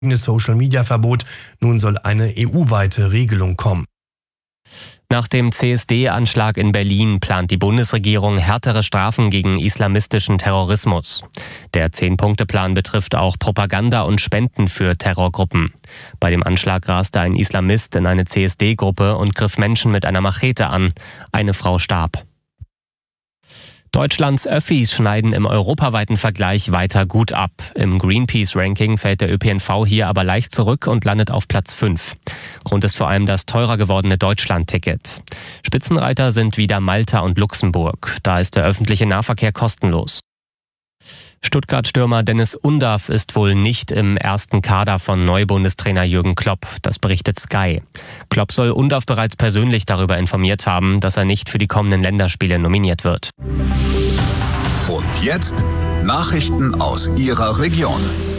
Social-Media-Verbot. Nun soll eine EU-weite Regelung kommen. Nach dem CSD-Anschlag in Berlin plant die Bundesregierung härtere Strafen gegen islamistischen Terrorismus. Der 10-Punkte-Plan betrifft auch Propaganda und Spenden für Terrorgruppen. Bei dem Anschlag raste ein Islamist in eine CSD-Gruppe und griff Menschen mit einer Machete an. Eine Frau starb. Deutschlands Öffis schneiden im europaweiten Vergleich weiter gut ab. Im Greenpeace-Ranking fällt der ÖPNV hier aber leicht zurück und landet auf Platz 5. Grund ist vor allem das teurer gewordene Deutschland-Ticket. Spitzenreiter sind wieder Malta und Luxemburg. Da ist der öffentliche Nahverkehr kostenlos. Stuttgart-Stürmer Dennis Undaff ist wohl nicht im ersten Kader von Neubundestrainer Jürgen Klopp. Das berichtet Sky. Klopp soll Undaff bereits persönlich darüber informiert haben, dass er nicht für die kommenden Länderspiele nominiert wird. Und jetzt Nachrichten aus Ihrer Region.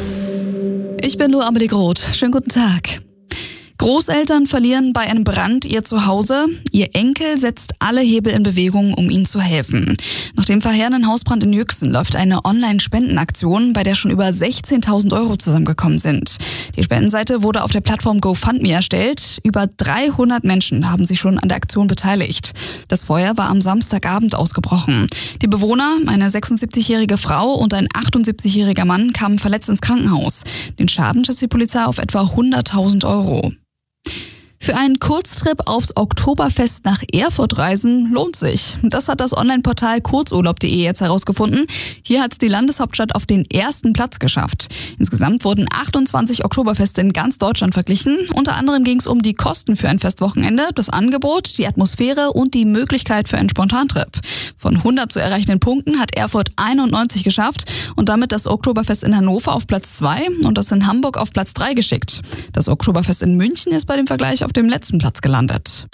Ich bin nur Amelie Groth. Schönen guten Tag. Großeltern verlieren bei einem Brand ihr Zuhause. Ihr Enkel setzt alle Hebel in Bewegung, um ihnen zu helfen. Nach dem verheerenden Hausbrand in Yüksel läuft eine Online-Spendenaktion, bei der schon über 16.000 Euro zusammengekommen sind. Die Spendenseite wurde auf der Plattform GoFundMe erstellt. Über 300 Menschen haben sich schon an der Aktion beteiligt. Das Feuer war am Samstagabend ausgebrochen. Die Bewohner, eine 76-jährige Frau und ein 78-jähriger Mann, kamen verletzt ins Krankenhaus. Den Schaden schätzt die Polizei auf etwa 100.000 Euro. Für einen Kurztrip aufs Oktoberfest nach Erfurt reisen lohnt sich. Das hat das Online-Portal kurzurlaub.de jetzt herausgefunden. Hier hat es die Landeshauptstadt auf den ersten Platz geschafft. Insgesamt wurden 28 Oktoberfeste in ganz Deutschland verglichen. Unter anderem ging es um die Kosten für ein Festwochenende, das Angebot, die Atmosphäre und die Möglichkeit für einen Spontantrip. Von 100 zu erreichenden Punkten hat Erfurt 91 geschafft und damit das Oktoberfest in Hannover auf Platz 2 und das in Hamburg auf Platz 3 geschickt. Das Oktoberfest in München ist bei dem Vergleich auf dem letzten Platz gelandet.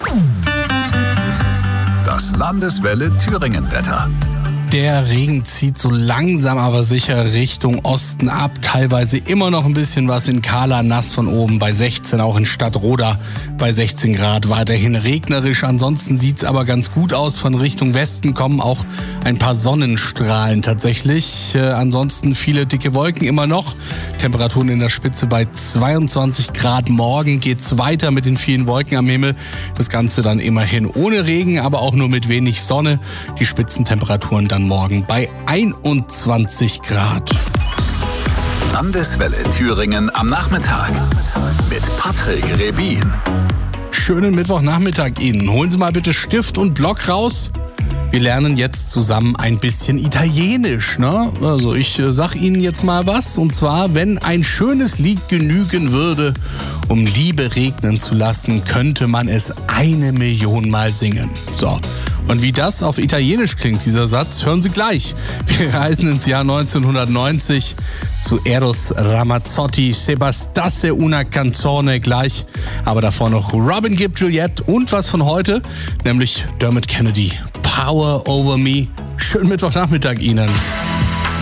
Das Landeswelle Thüringen-Wetter. Der Regen zieht so langsam aber sicher Richtung Osten ab. Teilweise immer noch ein bisschen was in Kahla, nass von oben bei 16, auch in Stadtroda bei 16 Grad. Weiterhin regnerisch, ansonsten sieht's aber ganz gut aus. Von Richtung Westen kommen auch ein paar Sonnenstrahlen tatsächlich. Ansonsten viele dicke Wolken immer noch. Temperaturen in der Spitze bei 22 Grad. Morgen geht's weiter mit den vielen Wolken am Himmel. Das Ganze dann immerhin ohne Regen, aber auch nur mit wenig Sonne. Die Spitzentemperaturen dann morgen bei 21 Grad. Landeswelle Thüringen am Nachmittag mit Patrick Rebin. Schönen Mittwochnachmittag Ihnen. Holen Sie mal bitte Stift und Block raus. Wir lernen jetzt zusammen ein bisschen Italienisch, ne? Also ich sag Ihnen jetzt mal was. Und zwar, wenn ein schönes Lied genügen würde, um Liebe regnen zu lassen, könnte man es 1 Million Mal singen. So. Und wie das auf Italienisch klingt, dieser Satz, hören Sie gleich. Wir reisen ins Jahr 1990 zu Eros Ramazzotti, Se bastasse una canzone gleich. Aber davor noch Robin Gibb, Juliette und was von heute, nämlich Dermot Kennedy, Power Over Me. Schönen Mittwochnachmittag Ihnen.